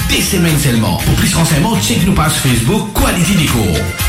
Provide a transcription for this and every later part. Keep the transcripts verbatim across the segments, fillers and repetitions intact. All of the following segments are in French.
des semaines seulement. Pour plus de renseignements, check nos pages Facebook Quality Déco.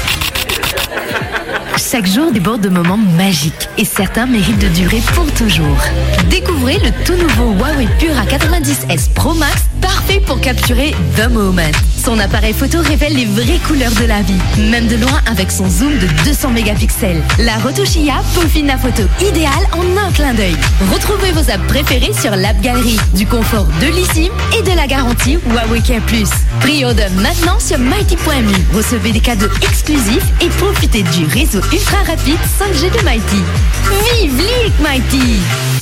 Chaque jour déborde de moments magiques et certains méritent de durer pour toujours. Découvrez le tout nouveau Huawei Pura quatre-vingt-dix S Pro Max, parfait pour capturer the moment. Son appareil photo révèle les vraies couleurs de la vie, même de loin avec son zoom de deux cents mégapixels. La retouche I A peaufine la photo idéale en un clin d'œil. Retrouvez vos apps préférées sur l'App Galerie, du confort de l'eSIM et de la garantie Huawei Care Plus. Pré-order maintenant sur mighty point m u. Recevez des cadeaux exclusifs et profitez du réseau ultra rapide cinq G de Mighty. Vive Leak Mighty!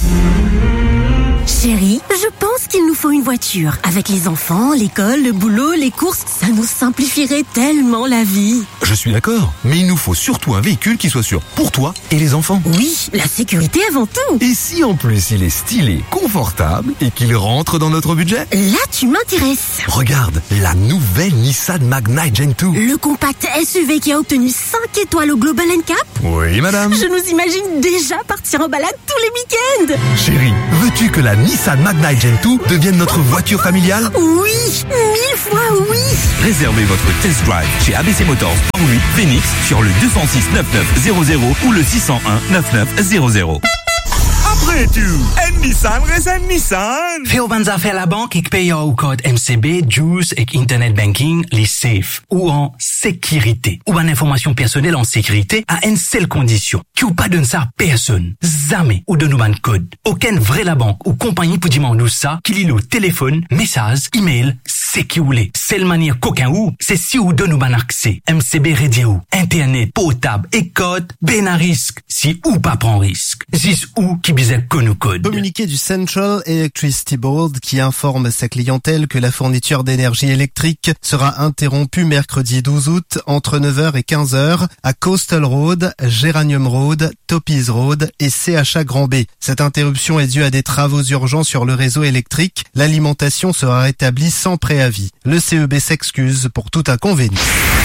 Chérie, je pense qu'il nous faut une voiture. Avec les enfants, l'école, le boulot, les courses, ça nous simplifierait tellement la vie. Je suis d'accord, mais il nous faut surtout un véhicule qui soit sûr pour toi et les enfants. Oui, la sécurité avant tout. Et si en plus il est stylé, confortable et qu'il rentre dans notre budget? Là, tu m'intéresses. Regarde, la nouvelle Nissan Magnite Gen deux. Le compact S U V qui a obtenu cinq étoiles au Global N C A P. Oui, madame. Je nous imagine déjà partir en balade tous les week-ends. Chérie, veux-tu que la Nissan Magnite Gen deux devienne notre voiture familiale? Oui, mille fois oui. Réservez votre test drive chez A B C Motors Port-Louis, Phoenix sur le deux zéro six neuf-neuf zéro zéro ou le six zéro un neuf-neuf zéro zéro. Après tout, un Nissan reste un Nissan. Fais au banza faire la banque et paye au code M C B, Juice et Internet Banking, les safe ou en sécurité. Ou en information personnelle en sécurité à une seule condition. Qui ou pas donne ça à personne. Jamais ou de nous ban code. Aucun vrai la banque ou compagnie pour demander ça qu'il lit le téléphone, message, email, c'est qui ou les. Seule manière qu'aucun ou, c'est si ou de nous ban accès. M C B radio, Internet, potable et code, ben à risque. Si ou pas prend risque. Zis ou qui bisait que nous code. Communiqué du Central Electricity Board qui informe sa clientèle que la fourniture d'énergie électrique sera interrompue mercredi douze août entre neuf heures et quinze heures à Coastal Road, Geranium Road, Topies Road et C H A Grand B. Cette interruption est due à des travaux urgents sur le réseau électrique. L'alimentation sera rétablie sans préavis. Le C E B s'excuse pour tout inconvénient.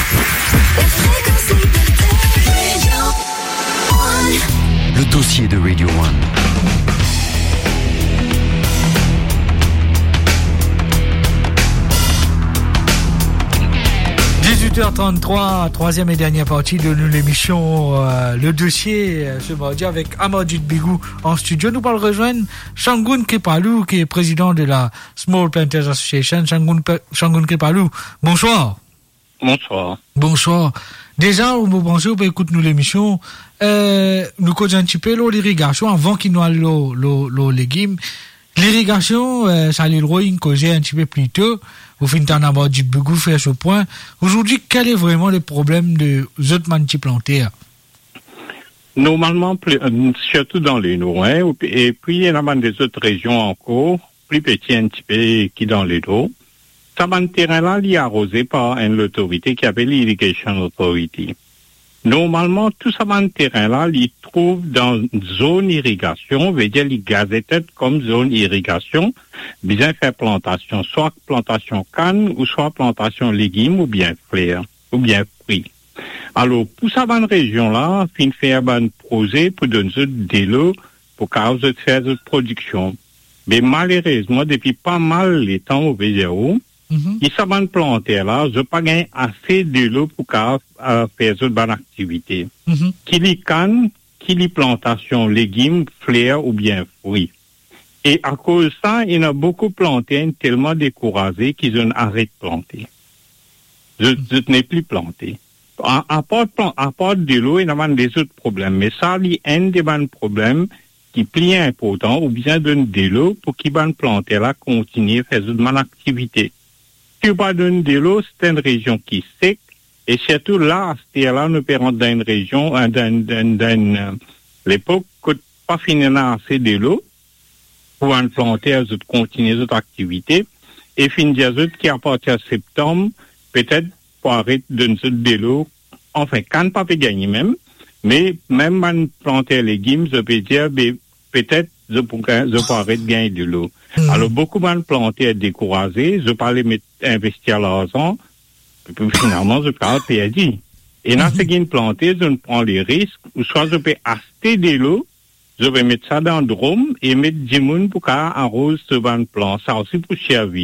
Le dossier de Radio One. dix-huit heures trente-trois, troisième et dernière partie de l'émission euh, Le Dossier euh, ce mardi avec Amadou Bigou en studio. Nous allons rejoindre Shangun Kripalou qui est président de la Small Planters Association. Shangun, Shangun Kripalou, bonsoir. Bonsoir. Bonsoir. Déjà, vous pensez, vous écoutez nous l'émission, euh, nous causons un petit peu l'irrigation avant qu'il nous aille les légumes. L'irrigation, euh, ça l'est le causer un petit peu plus tôt. Vous finissez en avoir du beaucoup fait ce point. Aujourd'hui, quel est vraiment le problème de autres maniplantés? Normalement, plus, euh, surtout dans les Nouins, et puis il y en a des autres régions encore, plus petites un petit peu qui dans les dos. Ça man terrain-là, il est arrosé par une autorité qui s'appelle l'Irrigation Authority. Normalement, tout ça man terrain-là, il trouve dans zone irrigation, veut dire les gazettés comme zone irrigation, bien faire plantation, soit plantation canne, ou soit plantation légumes, ou bien fleurs, ou bien fruits. Alors, pour ça man région-là, fin faire un projet pour donner des lots pour cause de faire de production. Mais malheureusement, depuis pas mal de temps au V G O, Mm-hmm. Il s'abonne planter là, je pas gagné assez de l'eau pour euh, faire cette bonne activité. Mm-hmm. Qu'il y canne, qu'il y plantation légumes, fleurs ou bien fruits. Et à cause de ça, il y a beaucoup planté tellement découragés qu'ils ont arrêté de planter. Je, je n'ai plus planté. À, à, part, à part de l'eau, il y a des autres problèmes. Mais ça, il y a un des bons problèmes qui est plus important, ou bien donner de l'eau pour qu'ils van planter là continuer à faire cette bonne activité. Si tu pas donner de l'eau, c'est une région qui est sec, et surtout là, c'est là, nous perdons dans une région, dans, dans, dans euh, l'époque, que pas finir assez de l'eau, pour en planter, de continuer cette activité, et finir qui à partir de septembre, peut-être, pour arrêter de donner de l'eau, enfin, quand pas peut gagner même, mais même en planter les légumes, je peux dire, peut-être, je pourrais, je pourrais arrêter de gagner de l'eau. Mm. Alors, beaucoup de planter est découragé, je parlais mettre, investir l'argent, puis finalement, je peux perdu. Et dans ce qui est planté, je ne prends les risques, ou soit je peux acheter de l'eau, je vais mettre ça dans le drôme, et mettre du monde pour qu'à arrose ce ban plan. Ça aussi pour cher vivre.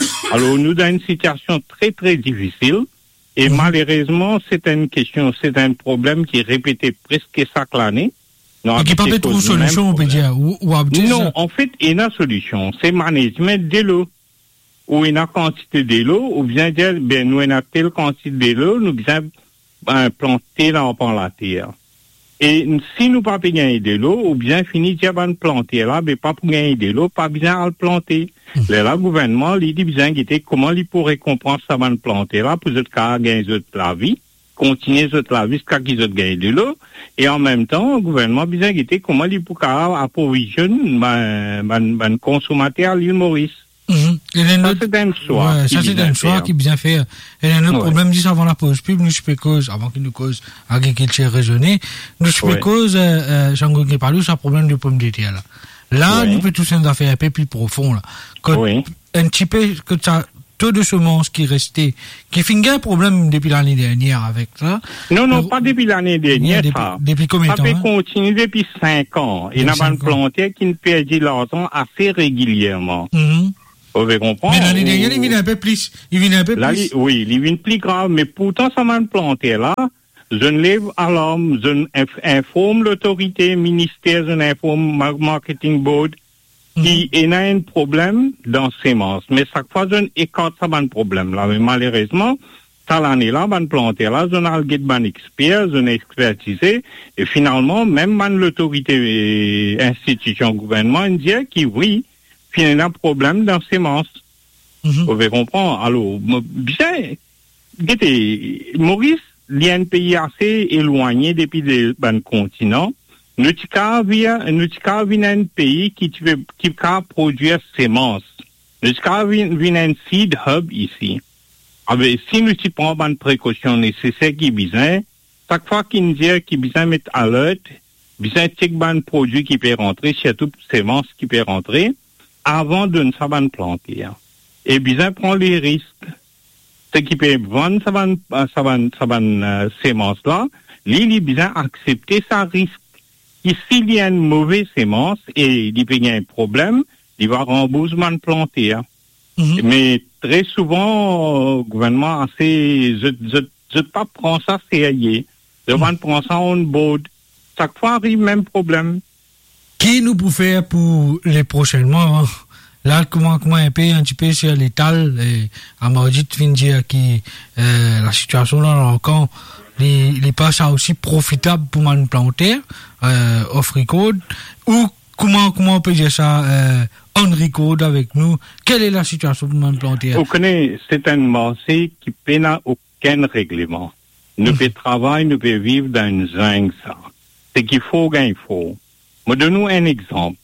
Alors, nous dans une situation très, très difficile. Et mmh. malheureusement, c'est une question, c'est un problème qui est répété presque chaque année. Non, et qui pas de solution, on peut dire. Ou, ou non, en fait, il y a une solution. C'est management de l'eau. Ou il y a quantité de l'eau, ou bien dire, ben, nous, on a telle quantité de l'eau, nous bien ben, planter là par la terre. Et si nous pas gagner de l'eau, ou bien finir de planter là, mais pas pour gagner de l'eau, pas bien à le planter. Mmh. Là, le gouvernement, il dit bien comment il pourrait comprendre ça va planter là, pour que gagner la vie, continuer la vie jusqu'à qu'ils aient gagné de l'eau, et en même temps, le gouvernement bien comment il pourrait approvisionner ben, ben, ben, consommateur à l'île Maurice. Mmh. Ça, c'est un choix. Ouais, ça, c'est un choix qui bien fait. Et un autre ouais. problème, dit avant la pause pub, nous, je peux cause, avant qu'il nous cause agriculture raisonnée, nous, je peux ouais. cause, euh, Jean-Gauguin qui parle, c'est un problème de pommes de terre, là. Là, ouais. nous, peut tous nous faire un peu plus profond, là. Quand, ouais. un petit peu, que ça, taux de semences qui restait, qui finit un problème depuis l'année dernière avec ça. Non, non, euh, pas depuis l'année dernière, depuis, ça. Depuis combien de temps? Ça peut hein? continuer depuis cinq ans. Il y a un planté qui ne perd l'argent assez régulièrement. Mm-hmm. Vous pouvez comprendre. Mais l'année dernière, il vient un peu plus. Il vient un peu là, plus. Oui, il vient plus grave. Mais pourtant, ça m'a planté là. Je ne lève alarme, je informe l'autorité, ministère, je informe marketing board, mm-hmm. qui y a un problème dans ces semences. Mais chaque fois, je écarte ça, un problème là. Mais malheureusement, ça l'année là, ban planté là, je n'ai pas ban expert, je n'ai expertisé. Et finalement, même ban l'autorité, institution, gouvernement, il dit qui oui, puis il y a un problème dans ces semences. Mm-hmm. Vous pouvez comprendre. Alors, bien, écoutez, Maurice, il y a un pays assez éloigné depuis le ben, continent. Nous avons un pays qui qui peut produire semences. Nous avons un seed hub ici. Alors, si nous prenons une précaution nécessaire qui est besoin, chaque fois qu'il nous dit qu'il besoin mettre alerte, besoin de un produit qui peut rentrer, surtout semences qui peut rentrer, avant de ne pas planter. Et bien, prendre les risques. Ce qui peut vendre sa bonne, sa bonne, sa bonne euh, sémence-là, il est bien accepter sa risque. Et s'il y a une mauvaise sémence et il y a un problème, il va rembourser le planter. Mm-hmm. Mais très souvent, le gouvernement assez, je, je, je pas prends ça sérieux. Je mm-hmm. prends ça en board. Chaque fois arrive le même problème. Qui nous peut faire pour les prochains mois, hein? Là, comment, comment un peu, un petit peu sur l'étal, et à Maudit vient dire que, euh, la situation dans le camp, les, les pas ça aussi profitable pour man planter, euh, off record, ou comment, comment on peut dire ça, euh, on record avec nous, quelle est la situation pour man planter? Vous connaissez, c'est un marché qui n'a aucun règlement. Nous mmh. peut travailler, nous peut vivre dans une jungle, ça. C'est qu'il faut qu'il faut. Moi, donne-nous un exemple.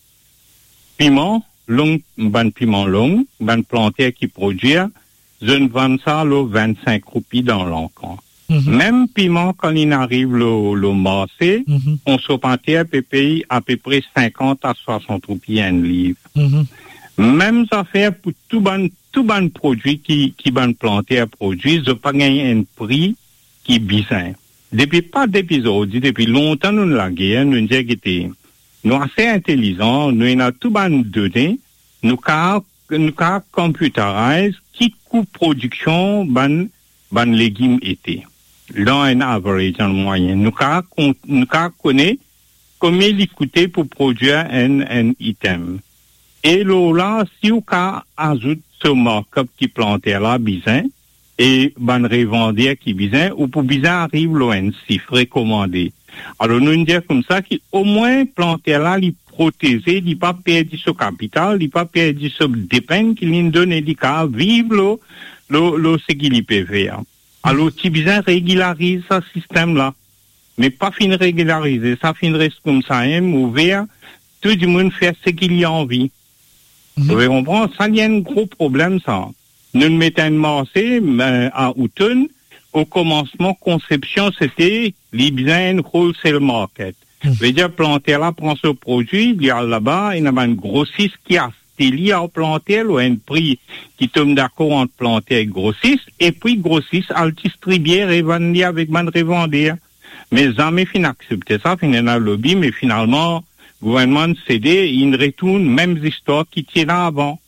Piment, long, ban piment long, ban planter qui produit, je ne vends ça le vingt-cinq roupies dans l'encan. Mm-hmm. Même piment, quand il arrive le, le marché, mm-hmm. on se planter peut payer à peu près cinquante à soixante roupies un livre. Mm-hmm. Même affaire pour tout ban, tout ban produit qui, qui ban planter produit, je pas gagner un prix qui est bizarre. Depuis pas d'épisode, depuis longtemps, nous la guerre, nous disons que était, nous assez intelligents, nous avons tout ban données, nous avons, nous avons computerisé qui coût production ban, ban légumes était. Dans un average, en moyenne. Nous avons, nous avons connaît combien il coûtait pour produire un, un item. Et là, si vous ajoutez ce markup qui plantait là, bizarre, et ban revendeur qui bizarre, ou pour bizarre arrive là, un chiffre recommandé. Alors, nous disons comme ça qu'au moins, planter là, il protéger, il pas perdre ce capital, il pas perdre ce dépense qu'il nous donne, il cas vivre le, le, le, ce qu'il peut faire. Alors, tu bizarre régularise ce système-là. Mais pas fin régulariser, ça fin reste comme ça, hein, ouvert, tout le monde fait ce qu'il y a envie. Mm-hmm. Vous pouvez comprendre? Ça, il y a un gros problème, ça. Nous mettons un marché, euh, à automne, au commencement, conception, c'était les biens wholesale market. Mmh. Je veux dire, planter là, prend ce produit, il y a là-bas, il y a un grossiste qui a lié à planter, ou un prix qui tombe d'accord entre planter et grossiste, et puis grossiste à le distribuer et vendre avec man revendeur. Mais jamais fin accepter ça, fin un lobby, mais finalement, le gouvernement cédé, il retourne même histoire qui tient avant.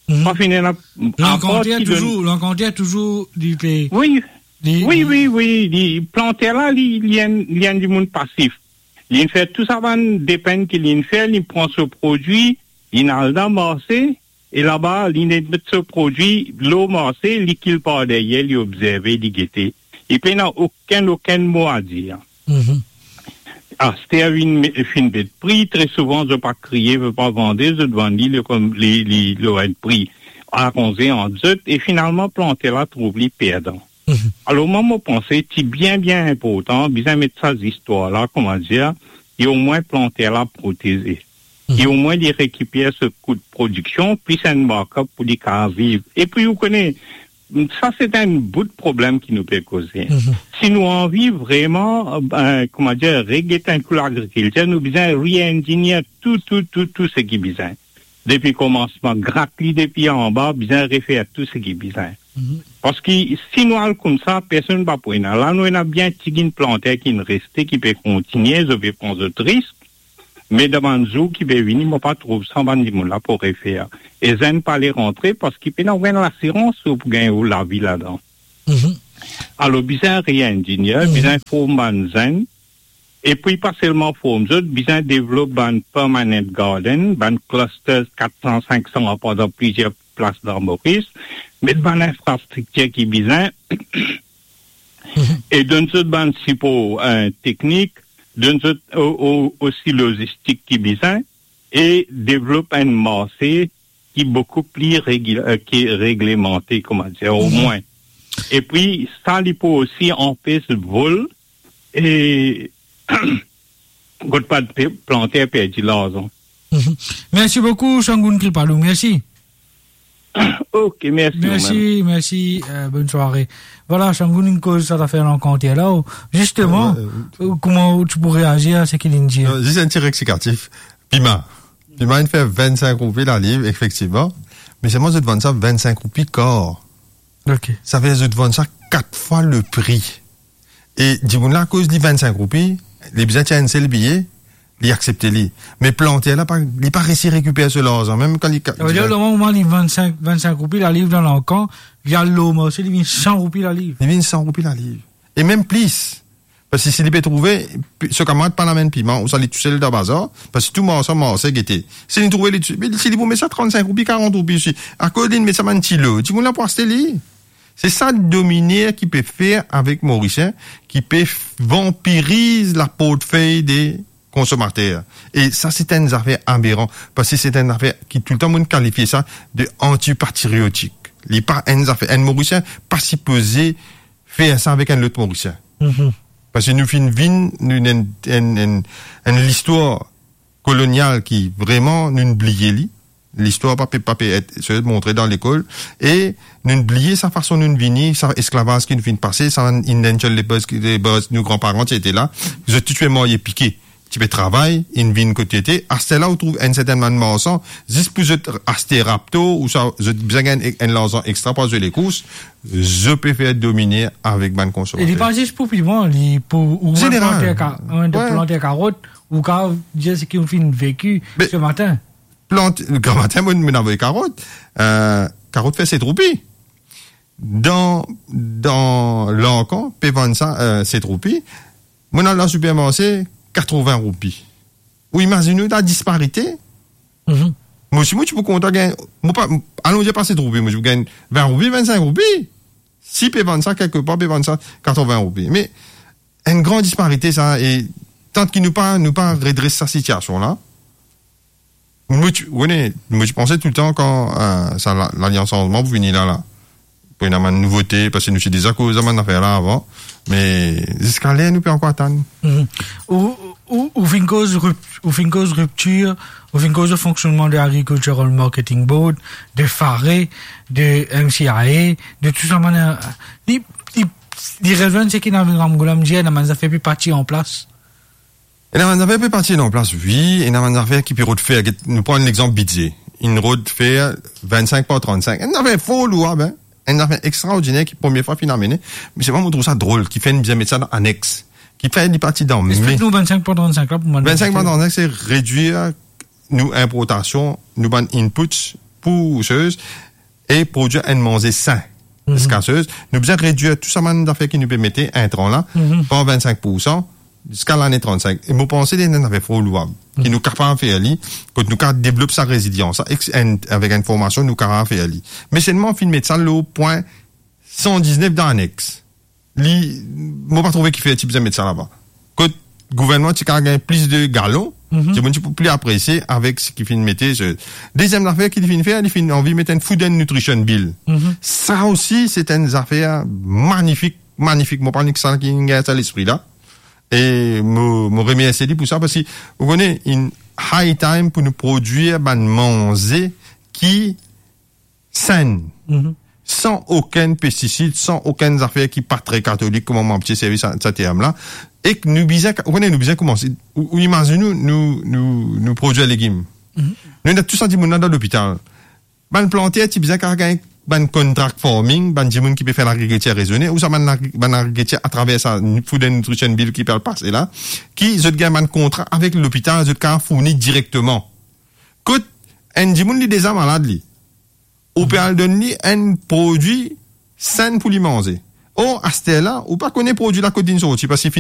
Mm-hmm. Pas fini là. L'encantier toujours, l'encantier toujours du pays. Oui. Di, oui, oui, oui, oui. Planter là, il y a il y a du monde passif. Il fait tout ça, des peines qu'il fait, il prend ce produit, il a le massé, et là-bas, il met ce produit, l'eau massée, il qu'il part derrière, il observe, il guette. Et puis, il n'a aucun, aucun mot à dire. Mm-hmm. Ah, c'était une, une bête prix. Très souvent, je ne veux pas crier, je ne veux pas vendre, je dois dire comme les, les, le prix arrosé en zut, et finalement, planter là, trouve les perdants. Mm-hmm. Alors, moi, je pensais, c'est bien, bien important, bien mettre ça, cette histoire-là, comment dire, et au moins planter là, protéger. Mm-hmm. Et au moins, les récupérer ce coût de production, puis c'est un backup pour les cas vivre. Et puis, vous connaissez, ça, c'est un bout de problème qui nous peut causer. Mm-hmm. Si nous envie vraiment, euh, comment dire, régler un coup l'agriculture, nous besoin réingénier tout, tout, tout, tout ce qui est besoin. Depuis le commencement, gratter depuis en bas, besoin refaire tout ce qui est besoin. Mm-hmm. Parce que si nous allons comme ça, personne ne va pas pouvoir. Là, nous avons bien une plantaire qui nous reste, qui peut continuer, je vais prendre de risque. Mais devant nous, qui peut venir, ne pas trouver ça, là, pour refaire. Et je ne pas les rentrer parce qu'ils peuvent avoir l'assurance pour gagner la vie là-dedans. Mm-hmm. Alors, besoin rien ingénieur, mm-hmm. besoin former zen. Et puis, pas seulement former, besoin développer un permanent garden, un cluster quatre cents, cinq cents pendant plusieurs places dans Maurice, mais une infrastructure qui besoin. mm-hmm. Et d'un seul ban support euh, technique, d'un seul aussi logistique qui besoin, et développe un marché qui est beaucoup plus régul- euh, qui est réglementé, comment dire, au mm-hmm. moins. Et puis, ça, il peut aussi empêcher le vol et quand pas de planter perdu l'argent. Mm-hmm. Merci beaucoup, Shangun Kripalou. Merci. Ok, merci. Merci, merci. Euh, bonne soirée. Voilà, Shangun, une cause, ça t'a fait rencontrer là. Où, justement, euh, euh, comment tu pourrais réagir à ce qu'il dit? Euh, juste un petit rectificatif. Pima. Pima, il fait vingt-cinq roupies la livre, effectivement. Mais c'est moi, je te vends ça vingt-cinq roupies corps. Ok. Ça fait, je te vends ça quatre fois le prix. Et, dis-moi, là, à cause des vingt-cinq roupies, les besoins tiennent le billet, ils acceptent les. Mais planter là, il n'est pas réussi à récupérer ce l'argent, même quand il... Ça veut dire, le moment où il vingt-cinq, vingt-cinq roupies la livre dans l'encan, il y a l'eau, mais aussi, il vient cent roupies la livre. Il vient cent roupies la livre. Et même plus. Parce que s'il peut trouver, ce camarade pas la même piment, ou ça les toucher le bazar, parce que tout le monde, ça, moi, c'est guetté. S'il trouve les, mais s'il vous met ça trente-cinq roupies, quarante roupies aussi, à cause d'une met ça un petit lot, tu vois, pour acheter les. C'est ça, le dominer qui peut faire avec Mauricien, qui peut vampiriser la portefeuille des consommateurs. Et ça, c'est une affaire aberrant, parce que c'est une affaire qui, tout le temps, on qualifie ça de antipatriotique. Les pas, une affaire, un Mauricien, pas si posé, faire ça avec un autre Mauricien. Mm-hmm. Parce que nous faisons une, une, une, une, une, une l'histoire coloniale qui vraiment nous oublions. L'histoire pas peut pas être se montrer dans l'école et nous oublier sa façon de venir, sa esclavage qui nous vient de passer, ça indenture les boss les boss nos grands-parents qui étaient là, je tu es mort et piqué. Tu peux travailler, une vie côté était, à ce là où trouve un certain moment sans, juste pour être acheter rapto ou ça je besoin un l'argent extra pour les courses, je peux faire dominer avec ban consommateur. Il est pas juste pour piment, il pour ou planter planter carotte ou quand dire ce qu'ils ont fait vécu ce matin. Plante, le grand matin, moi, je n'avais carotte. Euh, carotte fait sept roupies. Dans, dans l'encan, peut vendre ça, euh, sept roupies. Moi, dans le supermarché, quatre-vingts roupies. Ou imaginez la disparité. Mm-hmm. Moi, si moi, tu peux compter, gagner, moi, pas, allons dire pas sept roupies, moi, je gagne vingt roupies, vingt-cinq roupies. Si peut vendre ça quelque part, peut vendre ça quatre-vingts roupies. Mais, une grande disparité, ça, et tant qu'il nous pas, nous pas redresse sa situation, là. Moi, tu, ouais, moi, je pensais tout le temps quand, euh, ça, l'alliance changement, vous venez là, là. Pour une amende nouveauté, parce que nous, c'est déjà cause d'amende d'affaires là avant. Mais, jusqu'à là, nous peut encore attendre. Mm-hmm. Ou, ou, ou, une cause, ou une cause rupture, ou une cause de fonctionnement de l'Agricultural Marketing Board, de F A R E, de M C I A, de tout ça, manière. Les, les, les raisons, c'est qu'il y a un grand goulam, ça fait plus partie en place. Et là, on avait pas parti en place, oui, et là, on avait qui peut refaire, nous prenons l'exemple Bizet. Une route fait vingt-cinq par trente-cinq. Elle avait faux lourd, ben. Elle avait extraordinaire qui, première fois, finalement, mais c'est vraiment, on trouve ça drôle, qui fait une bien mettre ça dans annexe. Qui fait des parties dans, mais. Explique-nous vingt-cinq par trente-cinq, là, pour moi. vingt-cinq par trente-cinq, c'est réduire, nous, importation, nous, ban inputs, pousseuse et produire un manger sain. Mm-hmm. Escasseuse. Nous besoin réduire tout ça d'affaires qui nous permettait un tronc là, mm-hmm. par vingt-cinq pour cent jusqu'à l'année trente-cinq. Et vous pensez des affaires trop louables, mm-hmm. qui nous capable faire ali, quand nous capable développer sa résilience, avec information, nous capable faire ali. Mais seulement, film médecin, le point cent dix-neuf dans l'annexe. Li, moi pas trouvé qu'il fait un type de médecin là-bas. Quand le gouvernement, tu as gagné plus de galons, mm-hmm. c'est bon, tu peux plus apprécier avec ce qu'il fait mettre. Deuxième affaire qu'il fait faire, il fait envie de mettre un food and nutrition bill. Mm-hmm. Ça aussi, c'est une affaire magnifique, magnifique. Moi, pas que ça qui est à l'esprit là. Et, me, me remercier pour ça parce que, vous connaissez, une high time pour nous produire, ben, manger qui saine. Mm-hmm. Sans aucun pesticide, sans aucune affaire qui pas très catholique, comme mon petit service à ce terme-là. Et que nous bisons, vous connaissez, nous bisons commencer, ou, imaginez-nous, nous, nous, nous produisons les légumes. Mm-hmm. Nous avons tout senti mon dans l'hôpital. Ben, planter, tu bisons qu'à gagner, ben, contract farming, ben, des gens qui peut faire l'agriculture raisonnée, ou ça, ben, ben, l'agriculture à travers ça, food and nutrition bill qui peut le passer là, qui, ils ont gagné un contrat avec l'hôpital, ils ont fourni directement. Écoute, un des gens, des gens malades, li. Ou peut en donner un produit sain pour lui manger. Or, à ce là, ou pas qu'on ait produit la codine sortie, parce qu'il